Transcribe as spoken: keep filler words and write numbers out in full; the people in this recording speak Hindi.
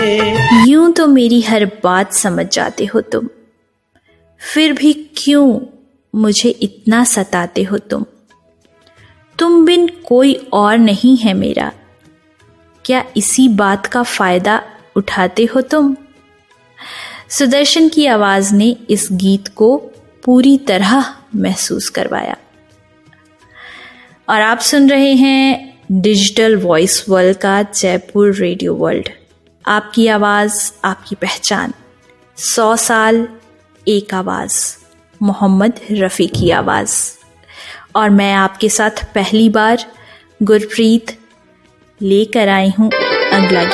यूं तो मेरी हर बात समझ जाते हो तुम, फिर भी क्यों मुझे इतना सताते हो तुम। तुम बिन कोई और नहीं है मेरा, क्या इसी बात का फायदा उठाते हो तुम। सुदर्शन की आवाज ने इस गीत को पूरी तरह महसूस करवाया। और आप सुन रहे हैं डिजिटल वॉइस वर्ल्ड का जयपुर रेडियो वर्ल्ड। आपकी आवाज, आपकी पहचान, सौ साल एक आवाज, मोहम्मद रफ़ी की आवाज। और मैं आपके साथ पहली बार गुरप्रीत लेकर आई हूं अगला